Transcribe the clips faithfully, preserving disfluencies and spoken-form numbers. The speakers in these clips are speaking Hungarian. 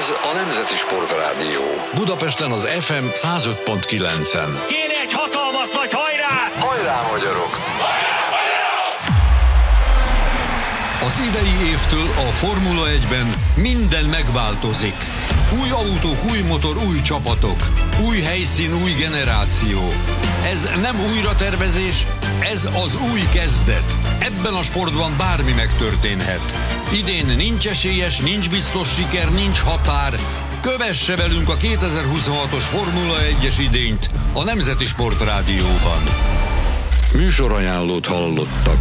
Ez a Nemzeti Sportrádió. Budapesten az ef em száz öt pont kilencen. Kéne egy hatalmas nagy hajrá! Hajrá, magyarok! Az idei évtől a Formula egyben minden megváltozik. Új autók, új motor, új csapatok. Új helyszín, új generáció. Ez nem újratervezés, ez az új kezdet. Ebben a sportban bármi megtörténhet. Idén nincs esélyes, nincs biztos siker, nincs határ. Kövesse velünk a kétezer-huszonhatos Formula egyes idényt a Nemzeti Sportrádióban. Műsorajánlót hallottak.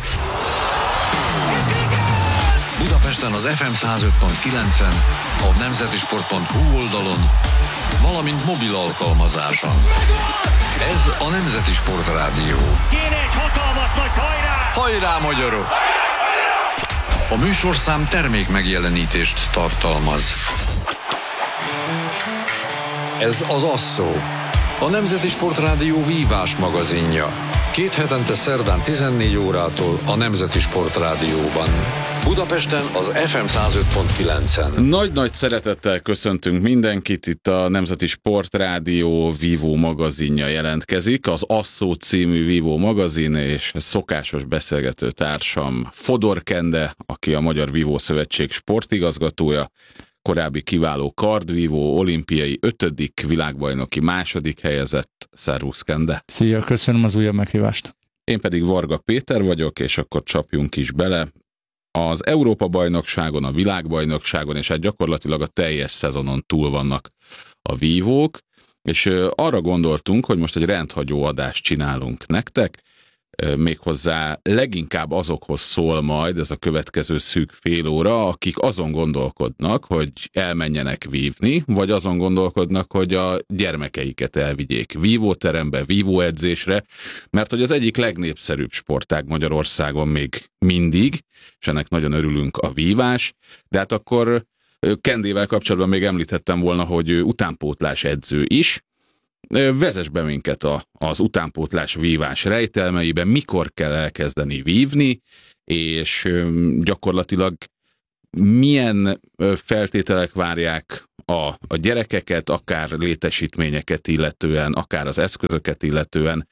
Budapesten az ef em száz öt pont kilencen, a nemzetisport pont hu oldalon, valamint mobil alkalmazáson. Ez a Nemzeti Sportrádió. Kéne egy hatalmas nagy hajrá! Hajrá, magyarok! A műsorszám termék megjelenítést tartalmaz. Ez az Asszó, a Nemzeti Sportrádió vívás magazinja. Két hetente szerdán tizennégy órától a Nemzeti Sportrádióban. Budapesten az ef em száz öt pont kilencen. Nagy-nagy szeretettel köszöntünk mindenkit, itt a Nemzeti Sportrádió vívó magazinja jelentkezik, az Asszó című vívó magazin, és szokásos beszélgető társam Fodor Kende, aki a Magyar Vívó Szövetség sportigazgatója, korábbi kiváló kardvívó, olimpiai ötödik, világbajnoki második helyezett. Szervusz, Kende! Szia, köszönöm az újabb meghívást! Én pedig Varga Péter vagyok, és akkor csapjunk is bele. Az Európa-bajnokságon, a világbajnokságon, és hát gyakorlatilag a teljes szezonon túl vannak a vívók, és arra gondoltunk, hogy most egy rendhagyó adást csinálunk nektek, méghozzá leginkább azokhoz szól majd ez a következő szűk fél óra, akik azon gondolkodnak, hogy elmenjenek vívni, vagy azon gondolkodnak, hogy a gyermekeiket elvigyék vívóterembe, vívóedzésre, mert hogy az egyik legnépszerűbb sportág Magyarországon még mindig, és ennek nagyon örülünk, a vívás, de hát akkor Kendével kapcsolatban még említettem volna, hogy utánpótlás edző is. Vezess be minket a, az utánpótlás vívás rejtelmeiben, mikor kell elkezdeni vívni, és gyakorlatilag milyen feltételek várják a, a gyerekeket, akár létesítményeket illetően, akár az eszközöket illetően,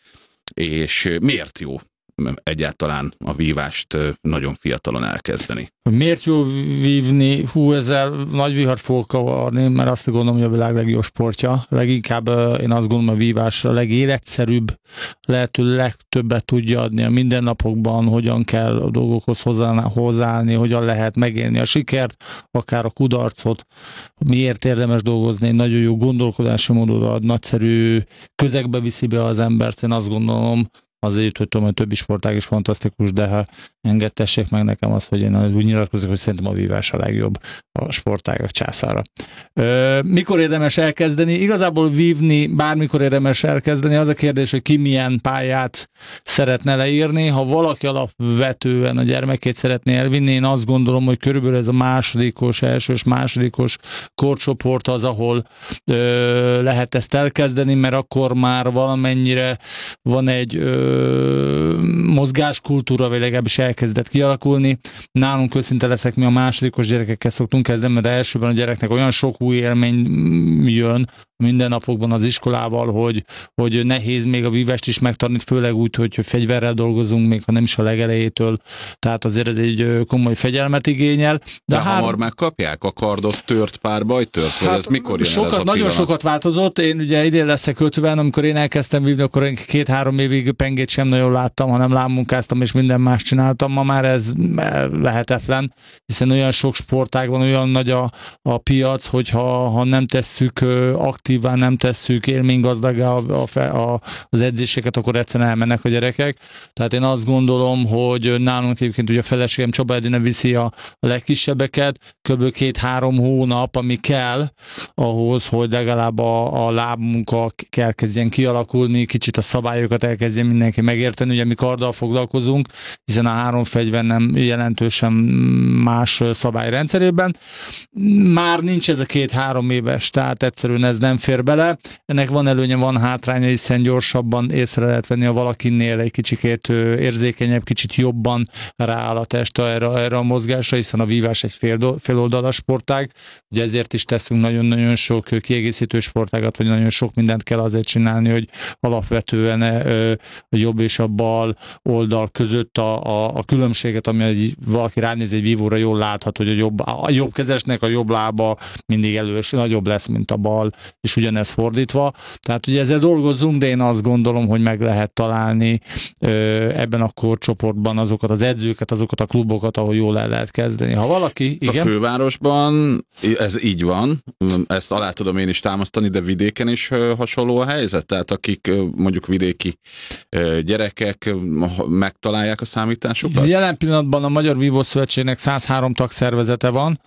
és miért jó egyáltalán a vívást nagyon fiatalon elkezdeni. Miért jó vívni? Hú, ezzel nagy vihart fogok kavarni, mert azt gondolom, hogy a világ legjobb sportja. Leginkább én azt gondolom, a vívás a legéletszerűbb, lehető legtöbbet tudja adni a mindennapokban, hogyan kell a dolgokhoz hozzáállni, hogyan lehet megélni a sikert, akár a kudarcot, miért érdemes dolgozni, egy nagyon jó gondolkodási módot ad, nagyszerű közegbe viszi be az embert, én azt gondolom, azért, hogy tudom, hogy többi sportág is fantasztikus, de ha engedtessék meg nekem azt, hogy én úgy nyilatkozok, hogy szerintem a vívás a legjobb a sportágak császára. Ö, mikor érdemes elkezdeni? Igazából vívni bármikor érdemes elkezdeni. Az a kérdés, hogy ki milyen pályát szeretne leírni. Ha valaki alapvetően a gyermekét szeretné elvinni, én azt gondolom, hogy körülbelül ez a másodikos, elsős, másodikos korcsoport az, ahol ö, lehet ezt elkezdeni, mert akkor már valamennyire van egy ö, mozgáskultúra, vagy legalábbis elkezdett kialakulni. Nálunk őszinte leszek, mi a másodikos gyerekekkel szoktunk kezdeni, mert elsőben a gyereknek olyan sok új élmény jön mindennapokban az iskolával, hogy, hogy nehéz még a vívást is megtanulni, főleg úgy, hogy fegyverrel dolgozunk, még ha nem is a legelejétől. Tehát azért ez egy komoly fegyelmet igényel. De, De három... hamar megkapják a kardot tört pár bajtört? Vagy hát ez mikor jön sokat, ez a Nagyon pillanat? sokat változott. Én ugye idén leszek ötven, amikor én elkezdtem vívni, akkor én két-három évig pengét sem nagyon láttam, hanem lábmunkáztam és minden más csináltam. Ma már ez lehetetlen, hiszen olyan sok sportág van, olyan nagy a, a piac, hogyha ha nem tesszük aktíván, nem tesszük élménygazdagá a, a, a, az edzéseket, akkor egyszerűen elmennek a gyerekek. Tehát én azt gondolom, hogy nálunk egyébként ugye a feleségem Csaba Edina viszi a, a legkisebbeket, kb. két-három hónap, ami kell ahhoz, hogy legalább a, a lábmunka elkezdjen kialakulni, kicsit a szabályokat elkezdjen mindenki megérteni. Ugye mi karddal foglalkozunk, hiszen a három fegyver nem jelentősen más szabályrendszerében. Már nincs ez a két-három éves, tehát egyszerűen ez nem nem fér bele. Ennek van előnye, van hátránya, hiszen gyorsabban észre lehet venni, ha valakinél egy kicsikét érzékenyebb, kicsit jobban rááll a test erre, erre a mozgásra, hiszen a vívás egy fél, féloldalas sportág. Ugye ezért is teszünk nagyon-nagyon sok kiegészítő sportágat, vagy nagyon sok mindent kell azért csinálni, hogy alapvetően a jobb és a bal oldal között a, a, a különbséget, ami egy, valaki ránéz egy vívóra, jól láthat, hogy a jobb, a jobb kezesnek a jobb lába mindig elős, nagyobb lesz, mint a bal, és ugyanez fordítva. Tehát ugye ezzel dolgozzunk, de én azt gondolom, hogy meg lehet találni ö, ebben a korcsoportban azokat az edzőket, azokat a klubokat, ahol jól el lehet kezdeni. Ha valaki... A igen? fővárosban ez így van, ezt alá tudom én is támasztani, de vidéken is hasonló a helyzet? Tehát akik mondjuk vidéki gyerekek megtalálják a számításokat? Jelen pillanatban a Magyar Vívó Szövetségnek száz három tagszervezete van,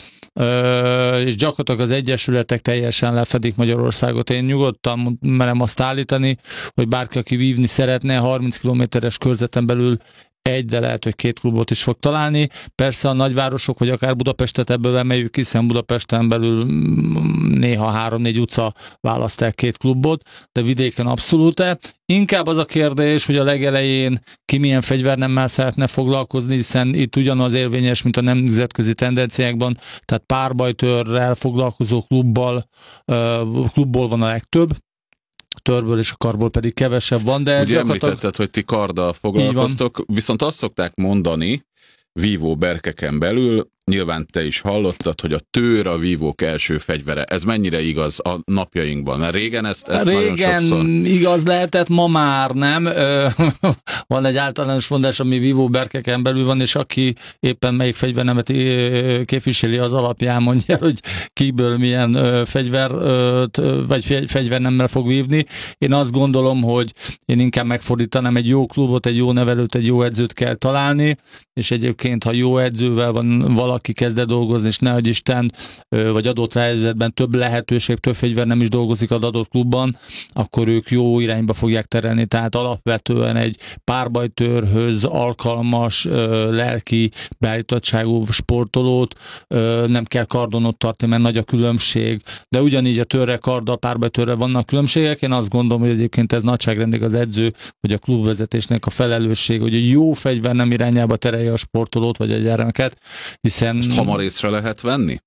és gyakorlatilag az egyesületek teljesen lefedik Magyarországot. Én nyugodtan merem azt állítani, hogy bárki, aki vívni szeretne, harminc kilométeres körzeten belül egy, de lehet, hogy két klubot is fog találni. Persze a nagyvárosok, vagy akár Budapestet ebből emeljük, hiszen Budapesten belül néha három-négy utca választják két klubot, de vidéken abszolút. Inkább az a kérdés, hogy a legelején ki milyen fegyvernemmel szeretne foglalkozni, hiszen itt ugyanaz érvényes, mint a nemzetközi tendenciákban, tehát párbajtőrrel foglalkozó klubbal, klubból van a legtöbb, törből és a karból pedig kevesebb van, de... Ugye gyakorlatilag... említetted, hogy ti karddal foglalkoztok, viszont azt szokták mondani, vívó berkeken belül, nyilván te is hallottad, hogy a tőr a vívók első fegyvere. Ez mennyire igaz a napjainkban? Mert régen ezt, ezt régen nagyon sokszor... igaz lehetett, ma már nem. Van egy általános mondás, ami vívó berkeken belül van, és aki éppen melyik fegyvernemet képviseli, az alapján mondja, hogy kiből milyen fegyver, vagy fegyvernemmel fog vívni. Én azt gondolom, hogy én inkább megfordítanám, egy jó klubot, egy jó nevelőt, egy jó edzőt kell találni, és egyébként, ha jó edzővel van valaki kezd dolgozni, és nehogy Isten, vagy adott helyzetben több lehetőség, több fegyver nem is dolgozik az adott klubban, akkor ők jó irányba fogják terelni. Tehát alapvetően egy párbajtőrhöz alkalmas, lelki beállítottságú sportolót nem kell kardonot tartani, mert nagy a különbség. De ugyanígy a törre, karddal, párbajtőrre vannak különbségek. Én azt gondolom, hogy egyébként ez nagyságrendig az edző, vagy a klubvezetésnek a felelősség, hogy a jó fegyver nem irányába terelje a sportolót, vagy a gyermeket, hiszen... Ezt hamar észre lehet venni?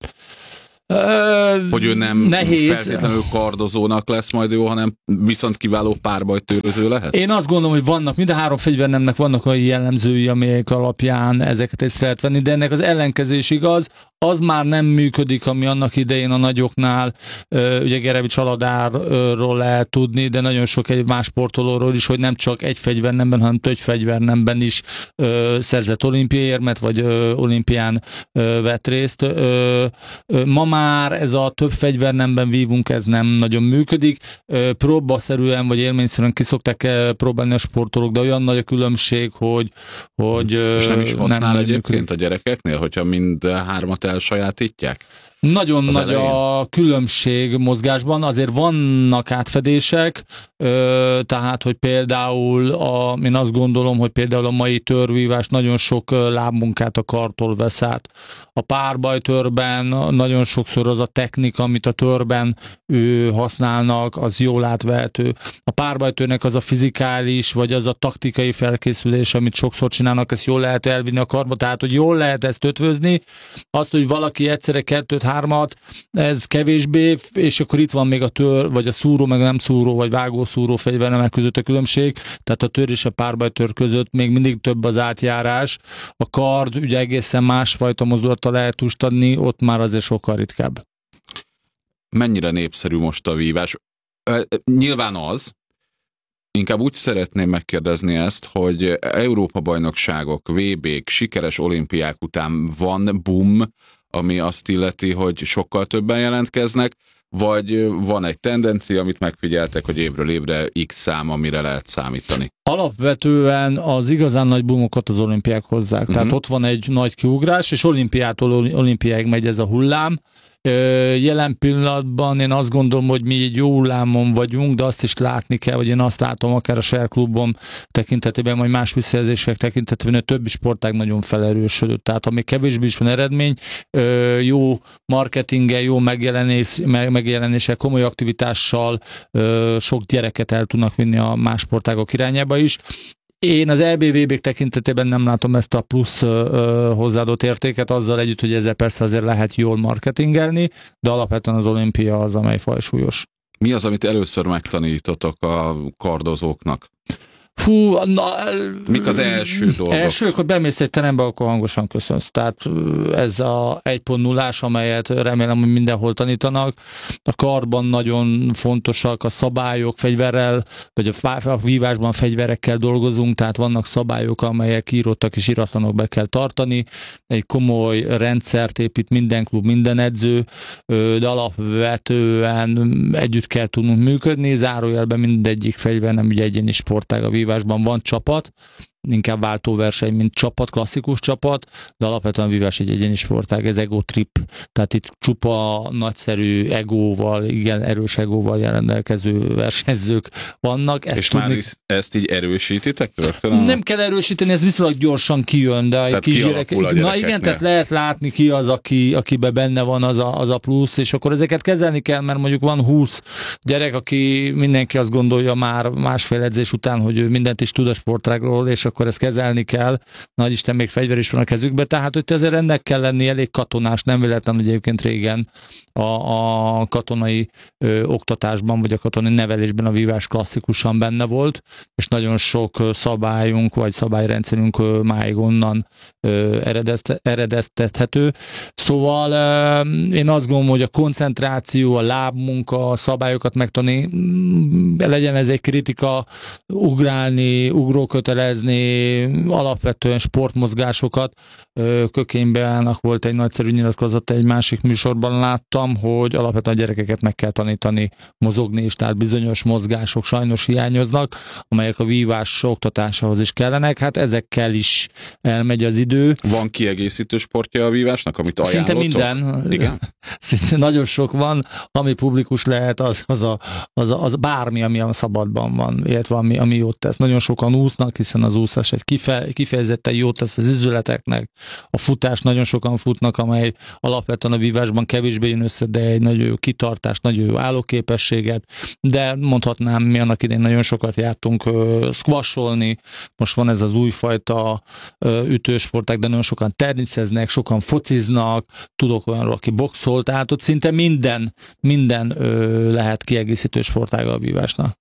Ö, hogy ő nem nehéz. feltétlenül kardozónak lesz majd jó, hanem viszont kiváló párbajtőröző lehet? Én azt gondolom, hogy vannak, mind a három fegyvernemnek vannak olyan jellemzői, amelyek alapján ezeket észre lehet venni, de ennek az ellenkezés igaz, az már nem működik, ami annak idején a nagyoknál, ugye Gerevics Aladárról lehet tudni, de nagyon sok egy más sportolóról is, hogy nem csak egy fegyvernemben, hanem több fegyvernemben is ö, szerzett olimpiai érmet, vagy ö, olimpián ö, vett részt. Ö, ö, ma már ez a több fegyvernemben vívunk, ez nem nagyon működik. Ö, próbaszerűen, vagy élményszerűen ki szokták próbálni a sportolók, de olyan nagy a különbség, hogy, hogy és nem is használ nem egyébként működik. a gyerekeknél, hogyha mind hármat elsajátítják? Nagyon az nagy elején. A különbség mozgásban, azért vannak átfedések, tehát, hogy például a, én azt gondolom, hogy például a mai törvívás nagyon sok lábmunkát a kartól vesz át. A párbajtőrben nagyon sokszor az a technika, amit a törben ő, használnak, az jól átvehető. A párbajtőrnek az a fizikális, vagy az a taktikai felkészülés, amit sokszor csinálnak, ezt jól lehet elvinni a karba, tehát, hogy jól lehet ezt ötvözni. Azt, hogy valaki egyszerre kettőt, hármat, ez kevésbé, és akkor itt van még a tör, vagy a szúró, meg nem szúró, vagy vágószúró fegyvernemek között a különbség, tehát a tör és a párbajtőr között még mindig több az átjárás. A kard ugye egészen másfajta mozdulattal lehet tust adni, ott már azért sokkal ritkább. Mennyire népszerű most a vívás? Nyilván az, inkább úgy szeretném megkérdezni ezt, hogy Európa-bajnokságok, vé bék, sikeres olimpiák után van boom, ami azt illeti, hogy sokkal többen jelentkeznek, vagy van egy tendencia, amit megfigyeltek, hogy évről évre X szám, amire lehet számítani? Alapvetően az igazán nagy boomokat az olimpiák hozzák. Uh-huh. Tehát ott van egy nagy kiugrás, és olimpiától olimpiáig megy ez a hullám, Jelen pillanatban én azt gondolom, hogy mi egy jó hullámon vagyunk, de azt is látni kell, hogy én azt látom akár a saját klubom tekintetében, vagy más visszajelzések tekintetében, hogy a többi sportág nagyon felerősödött. Tehát ami kevésbé is van eredmény, jó marketinggel, jó megjelenés, megjelenéssel, komoly aktivitással sok gyereket el tudnak vinni a más sportágok irányába is. Én az é bé vé bé tekintetében nem látom ezt a plusz ö, hozzáadott értéket, azzal együtt, hogy ezzel persze azért lehet jól marketingelni, de alapvetően az olimpia az, amely fajsúlyos. Mi az, amit először megtanítotok a kardozóknak? Fú, na, mik az első dolgok? Első, hogy bemész egy terembe, akkor hangosan köszönsz. Tehát ez a egy pont nullás, amelyet remélem, hogy mindenhol tanítanak. A kardban nagyon fontosak a szabályok, fegyverrel, vagy a vívásban fegyverekkel dolgozunk, tehát vannak szabályok, amelyek írottak és iratlanok be kell tartani. Egy komoly rendszert épít minden klub, minden edző, de alapvetően együtt kell tudnunk működni. Zárójelben mindegyik fegyver nem ugye egyéni sportág, a vívásban van csapat, inkább váltóverseny, mint csapat, klasszikus csapat, de alapvetően a vívás egy egyéni sportág, ez ego trip, tehát itt csupa nagyszerű egóval, igen erős egóval rendelkező versenyzők vannak. Ezt és tudni... már ezt így erősítitek rögtön? Nem kell erősíteni, ez viszonylag gyorsan kijön, de egy kisgyerek... Na igen, tehát lehet látni ki az, aki, akiben benne van az a, az a plusz, és akkor ezeket kezelni kell, mert mondjuk van húsz gyerek, aki mindenki azt gondolja már másfél edzés után, hogy ő mindent is tud a sportágról, és akkor ezt kezelni kell. Nagy Isten, még fegyver is van a kezükbe, tehát hogy ezért ennek kell lenni, elég katonás, nem véletlen, hogy egyébként régen a, a katonai ö, oktatásban, vagy a katonai nevelésben a vívás klasszikusan benne volt, és nagyon sok szabályunk, vagy szabályrendszerünk ö, máig onnan ö, eredeztethető. Szóval ö, én azt gondolom, hogy a koncentráció, a lábmunka, a szabályokat megtanulni, legyen ez egy kritika, ugrálni, ugrókötelezni, alapvetően sportmozgásokat. Kökénybeállnak volt egy nagyszerű nyilatkozata, egy másik műsorban láttam, hogy alapvetően a gyerekeket meg kell tanítani mozogni, és tehát bizonyos mozgások sajnos hiányoznak, amelyek a vívás oktatásához is kellenek. Hát ezekkel is elmegy az idő. Van kiegészítő sportja a vívásnak, amit ajánlotok? Szinte minden. Igen? Szinte nagyon sok van, ami publikus lehet, az, az, a, az, a, az bármi, ami a szabadban van, illetve ami, ami jót tesz. Nagyon sokan úsznak, hiszen az úszás egy kife, kifejezetten jót tesz az izületeknek. A futás, nagyon sokan futnak, amely alapvetően a vívásban kevésbé jön össze, de egy nagyon jó kitartás, nagyon jó állóképességet, de mondhatnám, mi annak idején nagyon sokat jártunk uh, squasholni, most van ez az újfajta uh, ütősportág, de nagyon sokan teniszeznek, sokan fociznak, tudok olyanról, aki boxol, tehát ott szinte minden, minden uh, lehet kiegészítő sportága a vívásnak.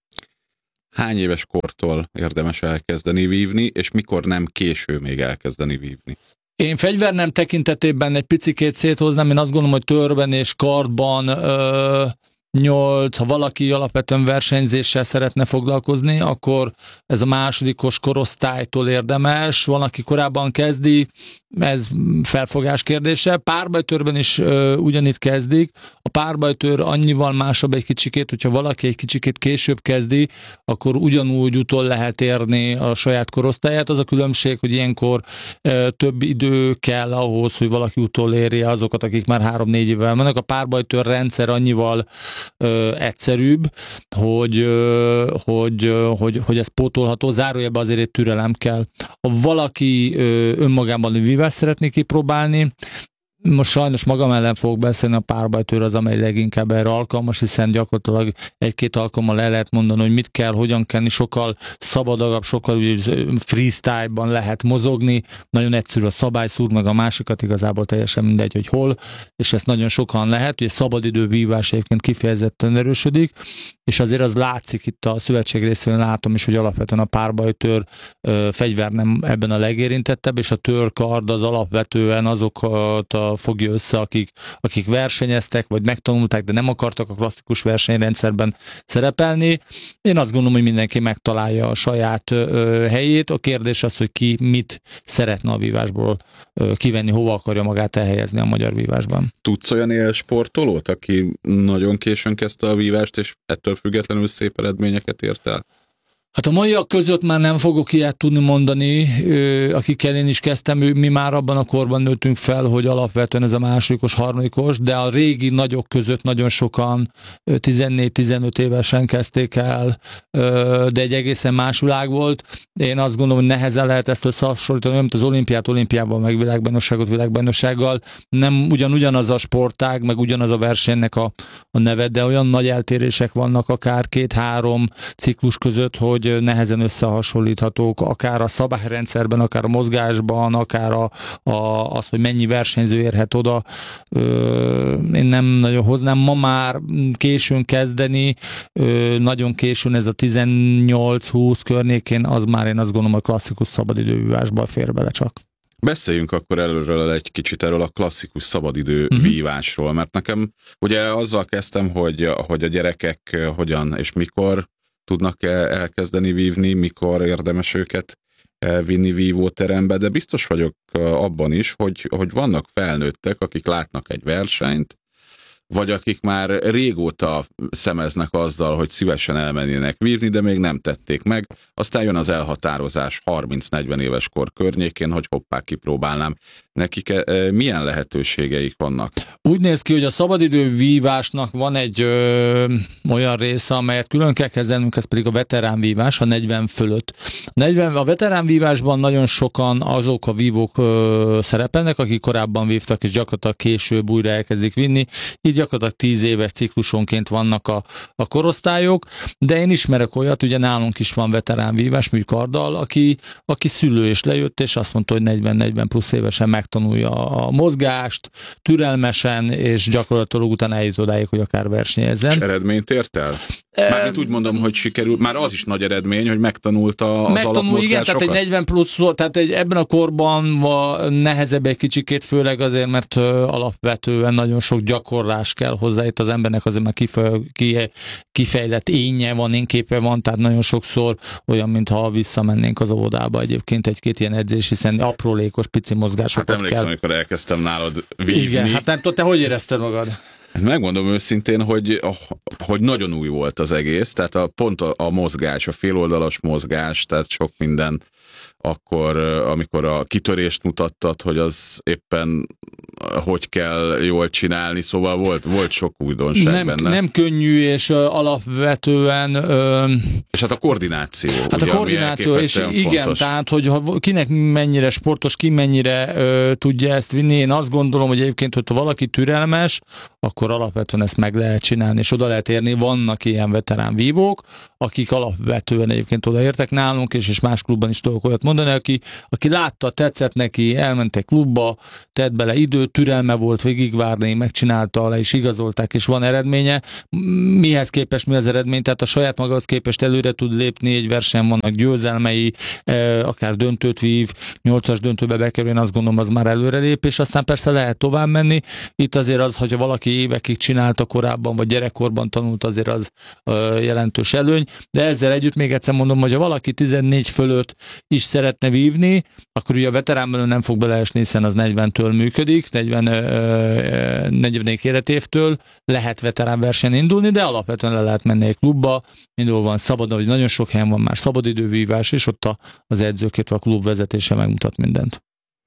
Hány éves kortól érdemes elkezdeni vívni, és mikor nem késő még elkezdeni vívni? Én fegyvernem tekintetében egy picikét széthoznám, én azt gondolom, hogy törben és kardban ö, nyolc, ha valaki alapvetően versenyzéssel szeretne foglalkozni, akkor ez a másodikos korosztálytól érdemes, van, aki korábban kezdi, ez felfogás kérdése. Párbajtőrben is ö, ugyanitt kezdik. A párbajtőr annyival másabb egy kicsikét, hogyha valaki egy kicsikét később kezdi, akkor ugyanúgy utol lehet érni a saját korosztályát. Az a különbség, hogy ilyenkor ö, több idő kell ahhoz, hogy valaki utolérje azokat, akik már három-négy évvel vannak. A párbajtőr rendszer annyival ö, egyszerűbb, hogy, ö, hogy, ö, hogy, hogy ez pótolható. Zárójelben azért egy türelem kell. Ha valaki ö, önmagában vívás szeretné kipróbálni, most sajnos magam ellen fogok beszélni, a párbajtőr az, amely leginkább erre alkalmas, hiszen gyakorlatilag egy-két alkalommal el lehet mondani, hogy mit kell, hogyan kell, sokkal szabadabb, sokkal freestyle-ban lehet mozogni, nagyon egyszerű a szabályszúr, meg a másikat igazából teljesen mindegy, hogy hol, és ezt nagyon sokan lehet, hogy a szabadidő vívás egyébként kifejezetten erősödik, és azért az látszik itt a szövetség részén, látom is, hogy alapvetően a párbajtőr ö, fegyver nem ebben a legérintettebb, és a törkard az alapvetően azokat a fogja össze, akik, akik versenyeztek, vagy megtanulták, de nem akartak a klasszikus versenyrendszerben szerepelni. Én azt gondolom, hogy mindenki megtalálja a saját ö, helyét. A kérdés az, hogy ki mit szeretne a vívásból ö, kivenni, hova akarja magát elhelyezni a magyar vívásban. Tudsz olyan élsportolót, aki nagyon későn kezdte a vívást, és ettől függetlenül szép eredményeket ért el? Hát a maiak között már nem fogok ilyet tudni mondani, akikkel én is kezdtem, mi már abban a korban nőttünk fel, hogy alapvetően ez a másodikos, harmadikos, de a régi nagyok között nagyon sokan tizennégy-tizenöt évesen kezdték el, de egy egészen más világ volt. Én azt gondolom, hogy nehezen lehet ezt összehasonlítani, mint az olimpiát olimpiával, meg világbajnokságot világbajnoksággal. Nem ugyan ugyanaz a sportág, meg ugyanaz a versenynek a, a neve, de olyan nagy eltérések vannak akár két-három ciklus között, hogy nehezen összehasonlíthatók, akár a szabályrendszerben, akár a mozgásban, akár a, a, az, hogy mennyi versenyző érhet oda. Ö, én nem nagyon hoznám. Ma már későn kezdeni, ö, nagyon későn ez a tizennyolc-húsz környékén, az már én azt gondolom, a klasszikus szabadidővívásban fér bele csak. Beszéljünk akkor előről egy kicsit erről a klasszikus szabadidő uh-huh. vívásról, mert nekem ugye azzal kezdtem, hogy, hogy a gyerekek hogyan és mikor tudnak elkezdeni vívni, mikor érdemes őket vinni vívóterembe, de biztos vagyok abban is, hogy, hogy vannak felnőttek, akik látnak egy versenyt, vagy akik már régóta szemeznek azzal, hogy szívesen elmennének vívni, de még nem tették meg. Aztán jön az elhatározás harminc-negyven éves kor környékén, hogy hoppá, kipróbálnám. Nekik milyen lehetőségeik vannak? Úgy néz ki, hogy a szabadidő vívásnak van egy ö, olyan része, amelyet külön kell kezelnünk, ez pedig a veterán vívás, a negyven fölött. A, negyven, a veterán vívásban nagyon sokan azok a vívók ö, szerepelnek, akik korábban vívtak, és gyakorlatilag később újra elkezdik vinni. Így gyakorlatilag tíz éves ciklusonként vannak a, a korosztályok, de én ismerek olyat, ugye nálunk is van veterán vívás műkarddal, aki, aki szülő és lejött, és azt mondta, hogy negyven-negyven plusz évesen megtanulja a mozgást, türelmesen, és gyakorlatilag utána eljut odáig, hogy akár versenyezzen. És eredményt ért el? Mármint úgy mondom, hogy sikerül, már az is nagy eredmény, hogy megtanulta az Megtanul, alapmozgásokat. Igen, tehát egy negyven plusz, tehát egy, ebben a korban nehezebb egy kicsikét, főleg azért, mert alapvetően nagyon sok gyakorlás kell hozzá, itt az embernek azért már kife, kifejlett énje van, énképe van, tehát nagyon sokszor olyan, mintha visszamennénk az óvodába egyébként egy-két ilyen edzés, hiszen aprólékos, pici mozgásokat hát emlékszem, kell. amikor elkezdtem nálad vívni. Igen, hát nem tudom, te hogy érezted magad? Megmondom őszintén, hogy, hogy nagyon új volt az egész, tehát a, pont a, a mozgás, a féloldalas mozgás, tehát sok minden, akkor, amikor a kitörést mutattad, hogy az éppen hogy kell jól csinálni, szóval volt, volt sok újdonság nem, benne. Nem könnyű, és uh, alapvetően... Uh, és hát a koordináció. Hát ugye, a koordináció, és igen, fontos. Tehát, hogy ha kinek mennyire sportos, ki mennyire uh, tudja ezt vinni, én azt gondolom, hogy egyébként, hogyha valaki türelmes, akkor alapvetően ezt meg lehet csinálni, és oda lehet érni. Vannak ilyen veterán vívók, akik alapvetően egyébként odaértek nálunk, és, és más klubban is tudok olyat mondani, aki, aki látta, tetszett neki, elment egy klubba, tett bele időt, türelme volt végigvárni, megcsinálta, le is igazolták, és van eredménye. Mihez képest mi az eredmény? Tehát a saját magához képest előre tud lépni, egy versenyen vannak győzelmei, akár döntőt vív, nyolcas döntőbe bekerül, én azt gondolom, az már előrelépés, aztán persze lehet tovább menni. Itt azért az, hogyha valaki évekig csinálta korábban, vagy gyerekkorban tanult, azért az jelentős előny, de ezzel együtt még egyszer mondom, hogy ha valaki tizennégy fölött is szeretne vívni, akkor ugye a veteránban nem fog beleesni, hiszen az negyventől működik, negyven, negyvenedik életévtől lehet veterán versenyen indulni, de alapvetően le lehet menni egy klubba, indul van szabad, hogy nagyon sok helyen van már szabadidővívás, és ott az edzők, illetve a klub vezetése megmutat mindent.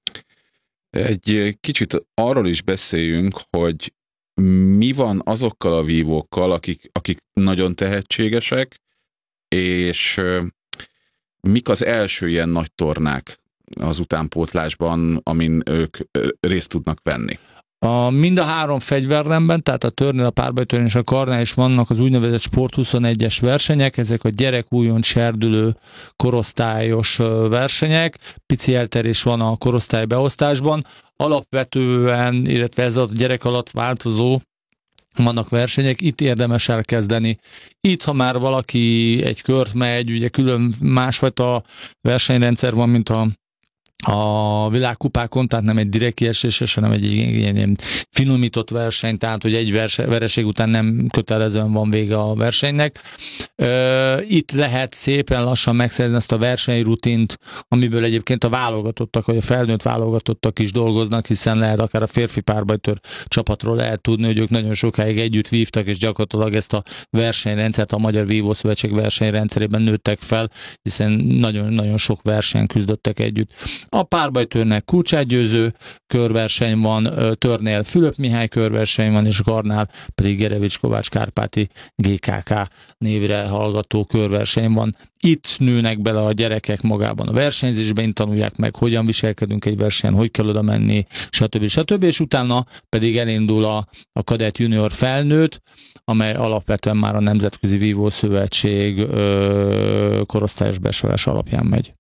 Egy kicsit arról is beszéljünk, hogy mi van azokkal a vívókkal, akik, akik nagyon tehetségesek, és mik az első ilyen nagy tornák az utánpótlásban, amin ők részt tudnak venni? A, mind a három fegyvernemben, tehát a törnél, a párbajtörnél és a karnál is vannak az úgynevezett Sport huszonegyes versenyek, ezek a gyerek, újonc, serdülő, korosztályos versenyek, pici elterés van a korosztály beosztásban, alapvetően, illetve ez a gyerek alatt változó, vannak versenyek, itt érdemes elkezdeni. Itt, ha már valaki egy kört megy, ugye külön másfajta versenyrendszer van, mint a a világkupákon, tehát nem egy direkt kieséses, hanem egy ilyen, ilyen finomított verseny, tehát hogy egy verse, vereség után nem kötelezően van vége a versenynek. Itt lehet szépen lassan megszerzni ezt a versenyrutint, amiből egyébként a válogatottak, vagy a felnőtt válogatottak is dolgoznak, hiszen lehet akár a férfi párbajtőr csapatról lehet tudni, hogy ők nagyon sokáig együtt vívtak, és gyakorlatilag ezt a versenyrendszert a Magyar Vívószövetség versenyrendszerében nőttek fel, hiszen nagyon-nagyon sok versenyen küzdöttek együtt. A párbajtőrnek kulcsátgyőző körverseny van, törnél Fülöp Mihály körverseny van, és karnál pedig Gerevics Kovács Kárpáti gé ká ká névre hallgató körverseny van. Itt nőnek bele a gyerekek magában a versenyzésben, tanulják meg, hogyan viselkedünk egy versenyen, hogy kell oda menni, stb. stb. És utána pedig elindul a, a kadett junior felnőtt, amely alapvetően már a Nemzetközi Vívószövetség ö, korosztályos besorolás alapján megy.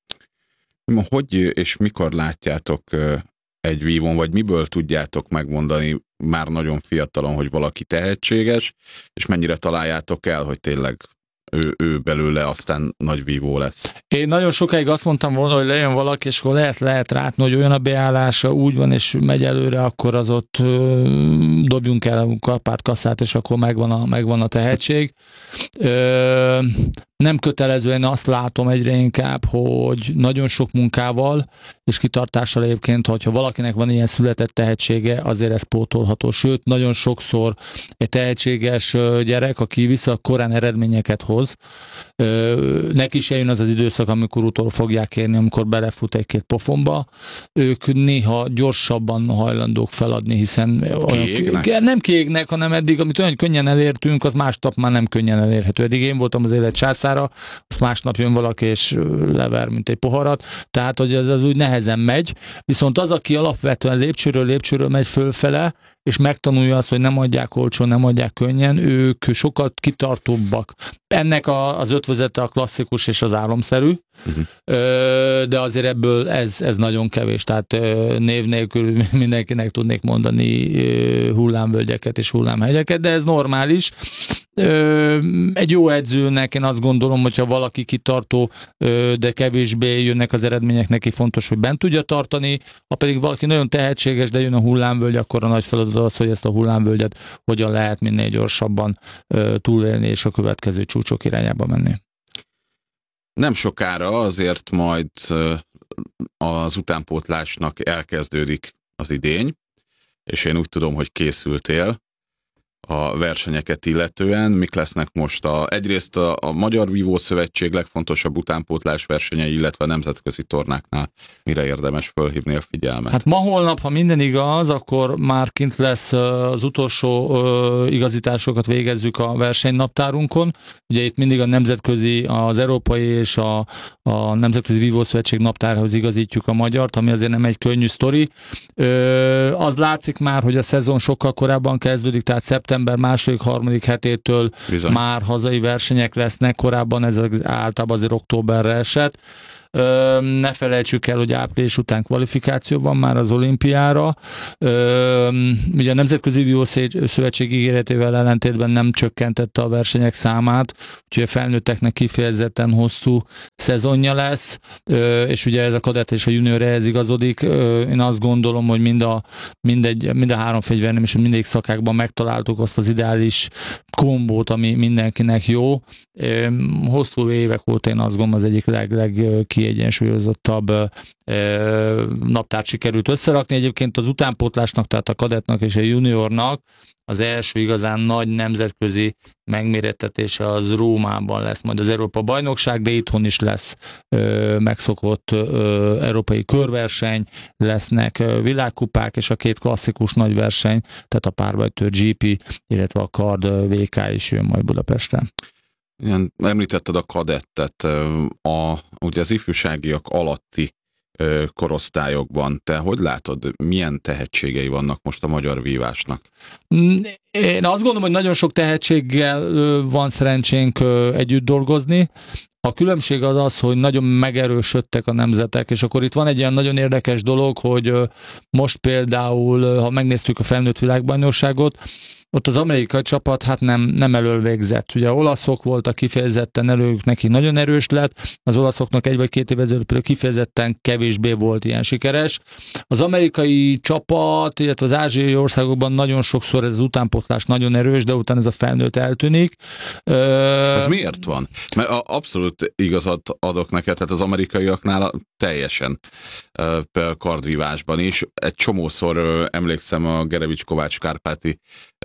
Hogy és mikor látjátok egy vívón, vagy miből tudjátok megmondani már nagyon fiatalon, hogy valaki tehetséges, és mennyire találjátok el, hogy tényleg ő, ő belőle aztán nagy vívó lesz? Én nagyon sokáig azt mondtam volna, hogy lejön valaki, és akkor lehet, lehet látni, hogy olyan a beállása, úgy van, és megy előre, akkor az ott ö, dobjunk el a kalpát, kasszát, és akkor megvan a, megvan a tehetség. Ö, nem kötelező, én azt látom egyre inkább, hogy nagyon sok munkával és kitartással egyébként, hogyha valakinek van ilyen született tehetsége, azért ez pótolható. Sőt, nagyon sokszor egy tehetséges gyerek, aki vissza korán eredményeket hoz, neki is eljön az az időszak, amikor utol fogják érni, amikor belefut egy-két pofonba, ők néha gyorsabban hajlandók feladni, hiszen kiégnek? Olyan, nem kiégnek, hanem eddig, amit olyan könnyen elértünk, az másnap már nem könnyen elérhető. Eddig én voltam az élet császára, azt másnap jön valaki és lever, mint egy poharat, tehát hogy ez az úgy nehezen megy, viszont az, aki alapvetően lépcsőről lépcsőről megy fölfele, és megtanulja azt, hogy nem adják olcsón, nem adják könnyen, ők sokkal kitartóbbak. Ennek a, az ötvözete a klasszikus és az álomszerű, uh-huh. de azért ebből ez, ez nagyon kevés, tehát név nélkül mindenkinek tudnék mondani hullámvölgyeket és hullámhegyeket, de ez normális. Egy jó edzőnek én azt gondolom, hogyha valaki kitartó, de kevésbé jönnek az eredmények, neki fontos, hogy bent tudja tartani, ha pedig valaki nagyon tehetséges, de jön a hullámvölgy, akkor a nagy feladat az, hogy ezt a hullámvölgyet hogyan lehet minél gyorsabban túlélni és a következő csúcsok irányába menni. Nem sokára azért majd az utánpótlásnak elkezdődik az idény, és én úgy tudom, hogy készültél a versenyeket illetően. Mik lesznek most? A, egyrészt a, a Magyar Vívószövetség legfontosabb utánpótlás versenyei, illetve a nemzetközi tornáknál mire érdemes fölhívni a figyelmet? Hát ma holnap, ha minden igaz, akkor már kint lesz az utolsó uh, igazításokat végezzük a versenynaptárunkon. Ugye itt mindig a nemzetközi, az európai és a, a Nemzetközi Vívószövetség naptárhoz igazítjuk a magyart, ami azért nem egy könnyű sztori. Uh, az látszik már, hogy a szezon sokkal korábban kezdődik, tehát szeptember második, harmadik hetétől bizony már hazai versenyek lesznek, korábban ez általában azért októberre esett. Ne felejtsük el, hogy április után kvalifikáció van már az olimpiára. Ugye a Nemzetközi Vívószövetség ígéretével ellentétben nem csökkentette a versenyek számát, úgyhogy a felnőtteknek kifejezetten hosszú szezonja lesz, és ugye ez a kadett és a junior ehhez igazodik. Én azt gondolom, hogy mind a, mindegy, mind a három fegyvernem és mindegyik szakákban megtaláltuk azt az ideális kombót, ami mindenkinek jó. Hosszú évek óta én azt gondolom az egyik leg, leg kiegyensúlyozottabb naptárt sikerült összerakni. Egyébként az utánpótlásnak, tehát a kadettnak és a juniornak az első igazán nagy nemzetközi megmérettetése az Rómában lesz majd az Európa-bajnokság, de itthon is lesz ö, megszokott ö, európai körverseny, lesznek ö, világkupák, és a két klasszikus nagy verseny, tehát a párbajtőr gé pé, illetve a kard vé ká is jön majd Budapesten. Igen, említetted a kadettet, a, ugye az ifjúságiak alatti ö, korosztályokban. Te hogy látod, milyen tehetségei vannak most a magyar vívásnak? Én azt gondolom, hogy nagyon sok tehetséggel van szerencsénk együtt dolgozni. A különbség az az, hogy nagyon megerősödtek a nemzetek, és akkor itt van egy ilyen nagyon érdekes dolog, hogy most például, ha megnéztük a felnőtt világbajnokságot, ott az amerikai csapat hát nem, nem elől végzett. Ugye olaszok voltak kifejezetten elők, neki nagyon erős lett, az olaszoknak egy vagy két év ezelőtt például kifejezetten kevésbé volt ilyen sikeres. Az amerikai csapat, illetve az ázsiai országokban nagyon sokszor ez az utánpotlás nagyon erős, de utána ez a felnőtt eltűnik. Ez miért van? Mert abszolút igazat adok neked, tehát az amerikaiaknál teljesen például kardvívásban is. Egy csomószor emlékszem a Gerevics-Kovács Kárpáti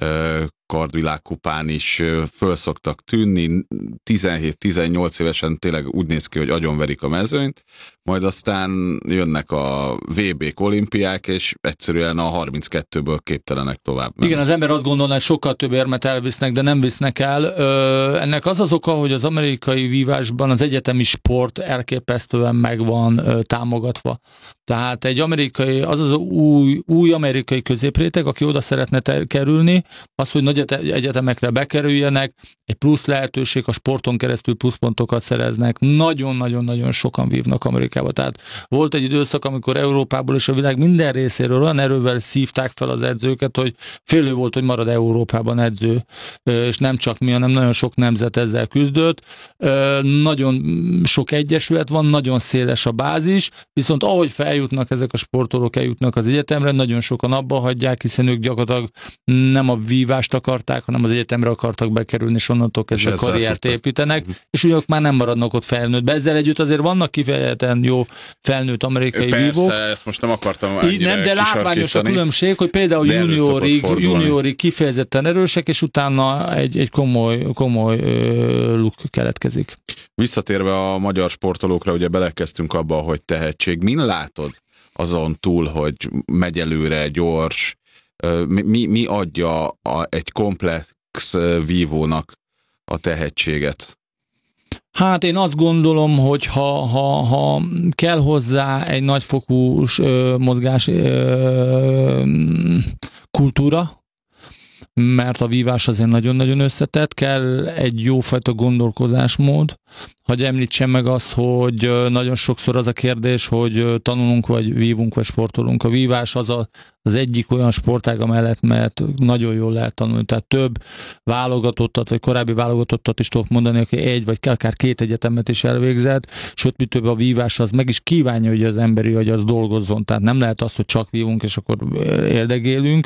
kardvilágkupán is föl szoktak tűnni, tizenhét-tizennyolc évesen tényleg úgy néz ki, hogy agyonverik a mezőnyt, majd aztán jönnek a vé bék, olimpiák, és egyszerűen a harminckettőből képtelenek tovább menni. Igen, az ember azt gondolná, hogy sokkal több érmet elvisznek, de nem visznek el. Ö, ennek az az oka, hogy az amerikai vívásban az egyetemi sport elképesztően meg van ö, támogatva. Tehát egy amerikai, az az új, új amerikai középréteg, aki oda szeretne ter- kerülni, az, hogy nagy egyetemekre bekerüljenek, egy plusz lehetőség, a sporton keresztül pluszpontokat szereznek. Nagyon-nagyon-nagyon sokan vívnak Amerikába. Tehát volt egy időszak, amikor Európából és a világ minden részéről olyan erővel szívták fel az edzőket, hogy félő volt, hogy marad Európában edző, és nem csak mi, hanem nagyon sok nemzet ezzel küzdött. Nagyon sok egyesület van, nagyon széles a bázis, viszont ahogy feljutnak ezek a sportolók, eljutnak az egyetemre, nagyon sokan abba hagyják, hiszen ők gyakorlatilag nem a vívást akarták, hanem az egyetemre akartak bekerülni, és onnantól kezdve karriert tudtak építenek, és ugye már nem maradnak ott felnőtt. Ezzel együtt azért vannak kifejezetten jó felnőtt amerikai Persze, vívók. Persze, ezt most nem akartam így nem, de látványos a különbség, hogy például juniorig, juniorig kifejezetten erősek, és utána egy, egy komoly, komoly ö, luk keletkezik. Visszatérve a magyar sportolókra, ugye belekezdtünk abba, hogy tehetség. Min látod azon túl, hogy megy előre, gyors, mi, mi adja a, egy komplex vívónak a tehetséget? Hát én azt gondolom, hogy ha, ha, ha kell hozzá egy nagyfokú ö, mozgás ö, kultúra, mert a vívás azért nagyon-nagyon összetett, kell egy jófajta gondolkozásmód. Hogy említsem meg azt, hogy nagyon sokszor az a kérdés, hogy tanulunk, vagy vívunk, vagy sportolunk. A vívás az a, az egyik olyan sportág mellett, mert nagyon jól lehet tanulni. Tehát több válogatottat, vagy korábbi válogatottat is tudok mondani, aki egy, vagy akár két egyetemet is elvégzett, sőt, mi több a vívás az meg is kívánja, hogy az emberi agy az dolgozzon. Tehát nem lehet az, hogy csak vívunk, és akkor éldegélünk.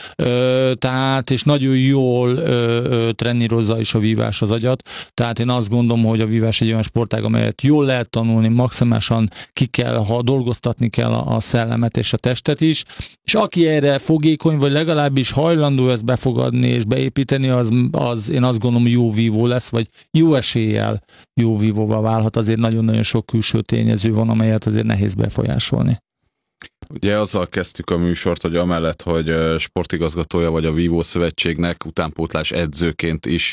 Tehát, és nagyon jól trenírozza is a vívás az agyat. Tehát én azt gondolom, hogy a vívás egy olyan sportág, amelyet jól lehet tanulni, maximálisan ki kell, ha dolgoztatni kell a, a szellemet és a testet is, és aki erre fogékony, vagy legalábbis hajlandó ezt befogadni és beépíteni, az, az én azt gondolom jó vívó lesz, vagy jó eséllyel jó vívóvá válhat. Azért nagyon-nagyon sok külső tényező van, amelyet azért nehéz befolyásolni. Ugye azzal kezdtük a műsort, hogy amellett, hogy sportigazgatója vagy a Vívó Szövetségnek, utánpótlás edzőként is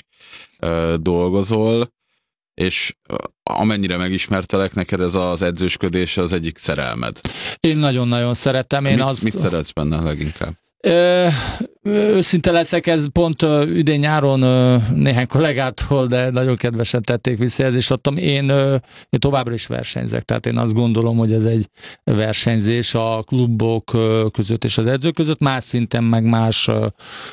dolgozol, és amennyire megismertelek, neked ez az edzősködés az egyik szerelmed. Én nagyon-nagyon szeretem. Én mit, azt... mit szeretsz benne leginkább? Ö, őszinte leszek, ez pont ö, idén nyáron ö, néhány kollégától, de nagyon kedvesen tették visszajelzést adtam. Én, ö, én továbbra is versenyzek, tehát én azt gondolom, hogy ez egy versenyzés a klubok ö, között és az edzők között, más szinten, meg más ö,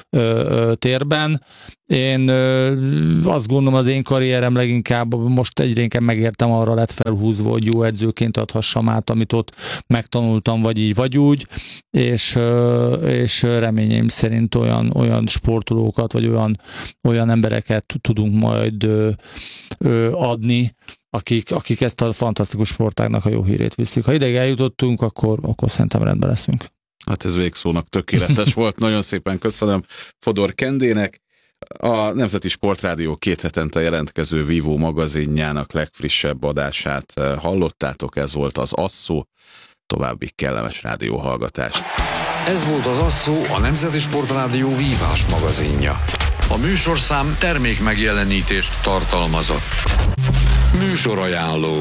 ö, térben. Én ö, azt gondolom, az én karrierem leginkább most egyre inkább megértem, arra lett felhúzva, hogy jó edzőként adhassam át, amit ott megtanultam, vagy így, vagy úgy, és, ö, és reményeim szerint olyan, olyan sportolókat, vagy olyan, olyan embereket tudunk majd ö, ö, adni, akik, akik ezt a fantasztikus sportágnak a jó hírét viszik. Ha ideig eljutottunk, akkor, akkor szerintem rendben leszünk. Hát ez végszónak tökéletes volt. Nagyon szépen köszönöm Fodor Kendének. A Nemzeti Sportrádió két hetente jelentkező Vívó magazinjának legfrissebb adását hallottátok, ez volt az Asszó. További kellemes rádióhallgatást. Ez volt az Asszó, a Nemzeti Sportrádió vívás magazinja. A műsorszám termék megjelenítést tartalmazott. Műsorajánló.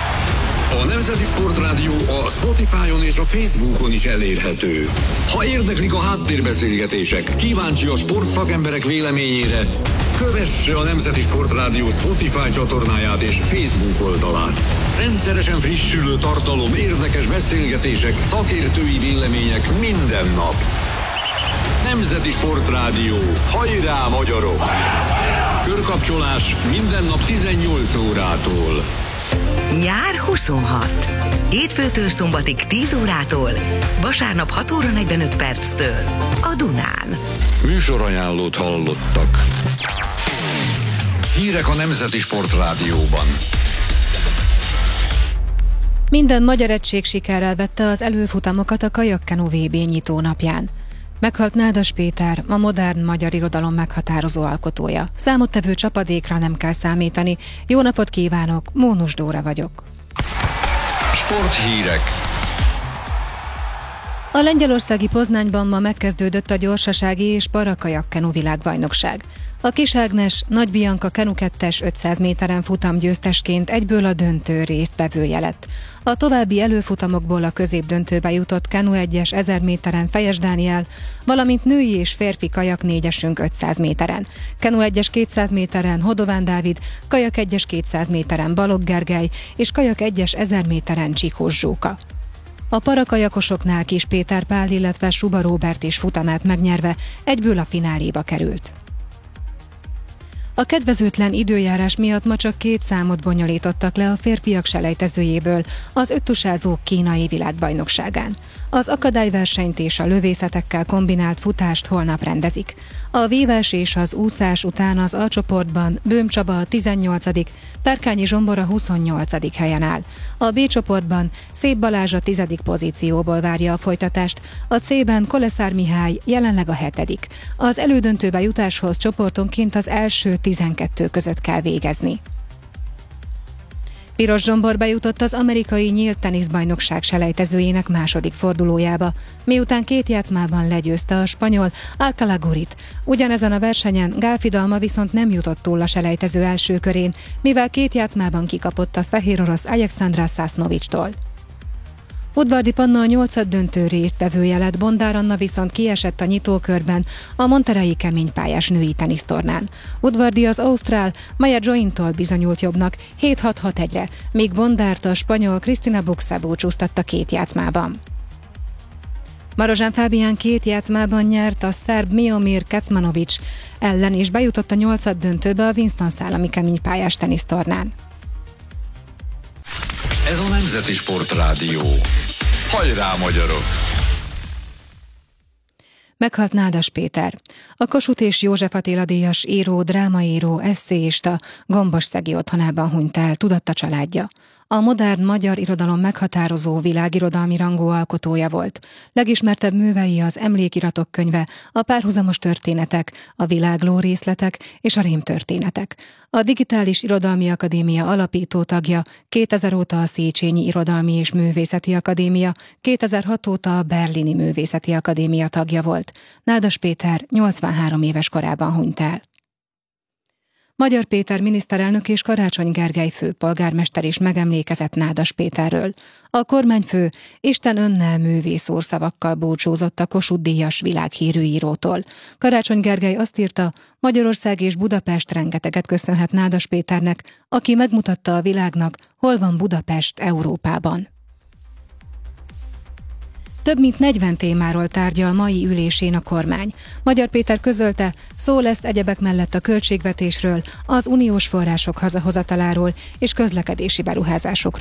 A Nemzeti Sportrádió a Spotify-on és a Facebookon is elérhető. Ha érdeklik a háttérbeszélgetések, kíváncsi a sportszakemberek véleményére, kövesse a Nemzeti Sportrádió Spotify csatornáját és Facebook oldalát. Rendszeresen frissülő tartalom, érdekes beszélgetések, szakértői vélemények minden nap. Nemzeti Sportrádió. Hajrá, magyarok! Körkapcsolás minden nap tizennyolc órától. Nyár huszonhat. Hétfőtől szombatig tíz órától, vasárnap hat óra negyvenöt perctől a Dunán. Műsorajánlót hallottak. Hírek a Nemzeti Sportrádióban. Minden magyar egység sikerrel vette az előfutamokat a Kajak-Kenu vé bé nyitónapján. Meghalt Nádas Péter, a modern magyar irodalom meghatározó alkotója. Számottevő csapadékra nem kell számítani. Jó napot kívánok, Mónus Dóra vagyok. Sporthírek. A lengyelországi Poznányban ma megkezdődött a gyorsasági és para-kajak-kenu világbajnokság. A Kis Ágnes Nagy Bianca Kenu kettes ötszáz méteren futam győztesként egyből a döntő résztvevője lett. A további előfutamokból a középdöntőbe jutott Kenu egyes ezer méteren Fejes Dániel, valamint női és férfi kajak négyesünk ötszáz méteren. Kenu egyes kétszáz méteren Hodován Dávid, kajak egyes kétszáz méteren Balogh Gergely és kajak egyes ezer méteren Csikós Zsóka. A parakajakosoknál Kis Péter Pál, illetve Suba Róbert is futamát megnyerve egyből a fináléba került. A kedvezőtlen időjárás miatt ma csak két számot bonyolítottak le a férfiak selejtezőjéből az öttusázók kínai világbajnokságán. Az akadályversenyt és a lövészetekkel kombinált futást holnap rendezik. A vívás és az úszás után az A csoportban Böhm Csaba a tizennyolcadik, Tárkányi Zsombor a huszonnyolcadik helyen áll. A B csoportban Szép Balázs a tizedik pozícióból várja a folytatást, a C-ben Koleszár Mihály jelenleg a hetedik. Az elődöntőbe jutáshoz csoportonként az első tizenkettő között kell végezni. Piros Zsombor bejutott az amerikai nyílt teniszbajnokság selejtezőjének második fordulójába, miután két játszmában legyőzte a spanyol Alcalá Gurit. Ugyanezen a versenyen Gálfi Dalma viszont nem jutott túl a selejtező első körén, mivel két játszmában kikapott a fehér orosz Alexandra Sasnovicstól. Udvardi Panna a nyolcaddöntő résztvevője lett, Bondár Anna viszont kiesett a nyitókörben a monterreyi keménypályás női tenisztornán. Udvardi az ausztrál Maja Jointól bizonyult jobbnak hét hat hat egyre, míg Bondárt a spanyol Cristina Buxa búcsúztatta két játszmában. Marozsán Fábián két játszmában nyert a szerb Miomir Kecmanovic ellen, és bejutott a nyolcaddöntőbe a Winston-szálami keménypályás tenisztornán. Ez a Nemzeti Sportrádió. Hajrá, magyarok! Meghalt Nádas Péter. A Kossuth és József Attila díjas író, drámaíró, esszéista Gombos-szegi otthonában hunyt el, tudatta családja. A modern magyar irodalom meghatározó világirodalmi rangú alkotója volt. Legismertebb művei az Emlékiratok könyve, a Párhuzamos történetek, a Világló részletek és a Rémtörténetek. A Digitális Irodalmi Akadémia alapító tagja, kétezer óta a Széchenyi Irodalmi és Művészeti Akadémia, kétezer-hat óta a Berlini Művészeti Akadémia tagja volt. Nádas Péter nyolcvanhárom éves korában hunyt el. Magyar Péter miniszterelnök és Karácsony Gergely főpolgármester is megemlékezett Nádas Péterről. A kormányfő Isten önnel művész úr szavakkal búcsúzott a Kossuth-díjas világhírű írótól. Karácsony Gergely azt írta, Magyarország és Budapest rengeteget köszönhet Nádas Péternek, aki megmutatta a világnak, hol van Budapest Európában. Több mint negyven témáról tárgyal mai ülésén a kormány. Magyar Péter közölte, szó lesz egyebek mellett a költségvetésről, az uniós források hazahozataláról és közlekedési beruházásokról.